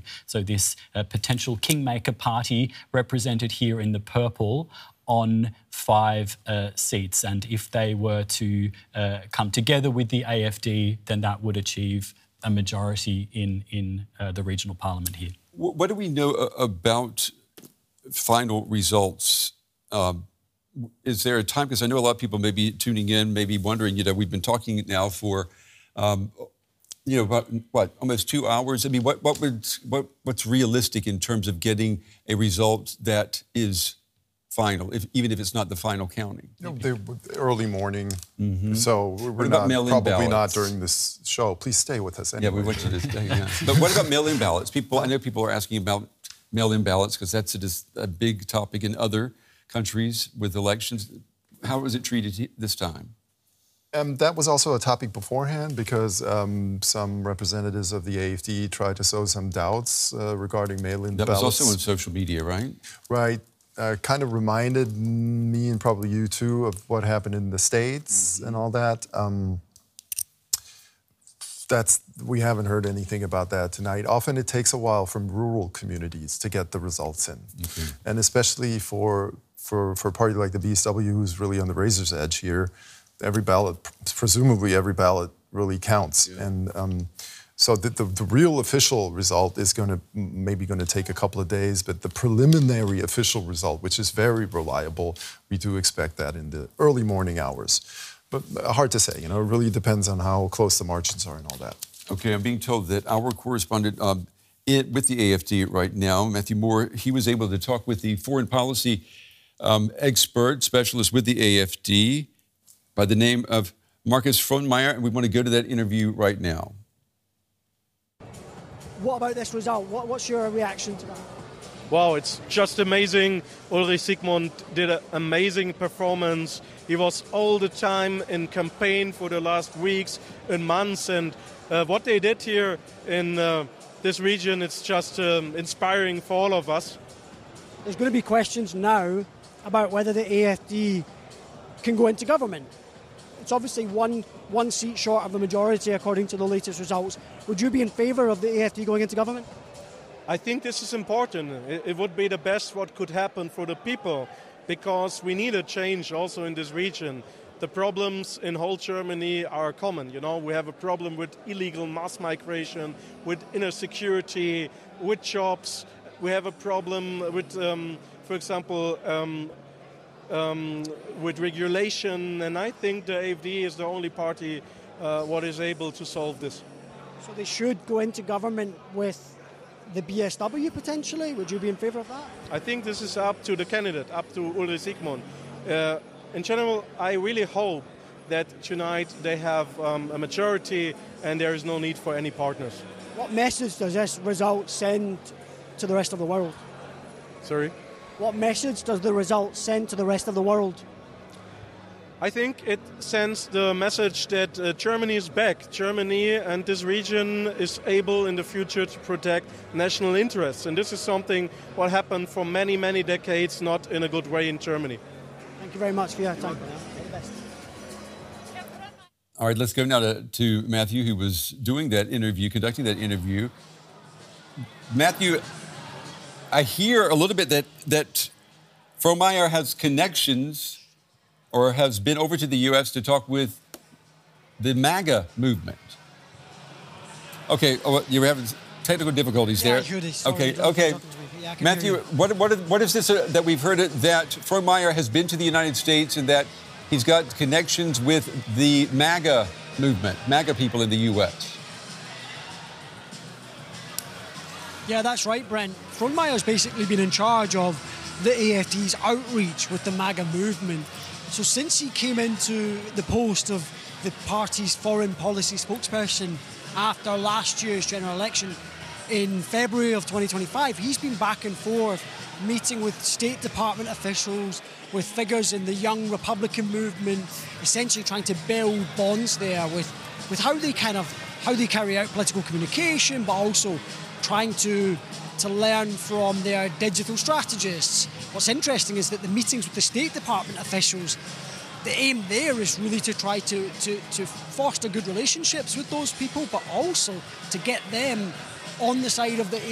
So this potential kingmaker party represented here in the purple on 5 seats. And if they were to come together with the AFD, then that would achieve a majority in the regional parliament here. What do we know about final results? Is there a time, because I know a lot of people may be tuning in, maybe wondering, we've been talking now for, about almost 2 hours. I mean, what's realistic in terms of getting a result that is final, even if it's not the final counting? Early morning. Mm-hmm. So we're not probably not during this show. Please stay with us anyway. Yeah, we want you to stay. Yeah. But what about mail-in ballots? I know people are asking about mail-in ballots because that's a big topic in other countries with elections. How was it treated this time? That was also a topic beforehand because some representatives of the AFD tried to sow some doubts regarding mail-in ballots. That was also on social media, right? Right. Kind of reminded me and probably you too of what happened in the States and all that. We haven't heard anything about that tonight. Often it takes a while from rural communities to get the results in. Okay. And especially for a party like the BSW, who's really on the razor's edge here, presumably every ballot really counts. Yeah. And so the real official result is maybe going to take a couple of days, but the preliminary official result, which is very reliable, we do expect that in the early morning hours. But hard to say, it really depends on how close the margins are and all that. Okay, I'm being told that our correspondent with the AFD right now, Matthew Moore, he was able to talk with the foreign policy expert, specialist with the AFD by the name of Markus Frohnmayer, and we want to go to that interview right now. What about this result? What's your reaction to that? Wow, it's just amazing. Ulrich Sigmund did an amazing performance. He was all the time in campaign for the last weeks and months. And what they did here in this region, it's just inspiring for all of us. There's going to be questions now about whether the AFD can go into government. It's obviously one seat short of a majority according to the latest results. Would you be in favour of the AFD going into government? I think this is important. It would be the best what could happen for the people because we need a change also in this region. The problems in whole Germany are common. We have a problem with illegal mass migration, with inner security, with jobs. We have a problem with, for example, with regulation, and I think the AFD is the only party what is able to solve this. So they should go into government with the BSW potentially? Would you be in favour of that? I think this is up to the candidate, up to Ulrich Sigmund. In general, I really hope that tonight they have a majority and there is no need for any partners. What message does this result send to the rest of the world? Sorry? What message does the result send to the rest of the world? I think it sends the message that Germany is back. Germany and this region is able in the future to protect national interests. And this is something what happened for many, many decades, not in a good way in Germany. Thank you very much for your time. All the best. All right, let's go now to Matthew, who was doing that interview, conducting that interview. Matthew, I hear a little bit that Frohnmayer has connections or has been over to the U.S. to talk with the MAGA movement. Okay, you're having technical difficulties there. I heard this. Sorry, Okay. Yeah, Matthew, what is this that we've heard that Frohnmayer has been to the United States and that he's got connections with the MAGA movement, MAGA people in the U.S.? Yeah, that's right, Brent. Frohnmayer's basically been in charge of the AFD's outreach with the MAGA movement. So since he came into the post of the party's foreign policy spokesperson after last year's general election in February of 2025, he's been back and forth meeting with State Department officials, with figures in the young Republican movement, essentially trying to build bonds there with how they carry out political communication, but also trying to learn from their digital strategists. What's interesting is that the meetings with the State Department officials, the aim there is really to try to foster good relationships with those people, but also to get them on the side of the